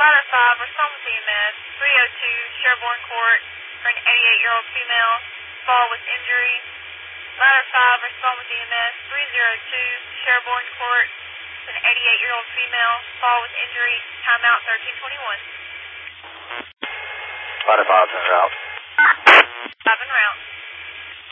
Ladder 5, respond with EMS, 302 Sherborne Court for an 88-year-old female, fall with injury. Ladder 5, respond with EMS, 302 Sherborne Court for an 88-year-old female, fall with injury, timeout 1321. Ladder 5 en route. 5 en route.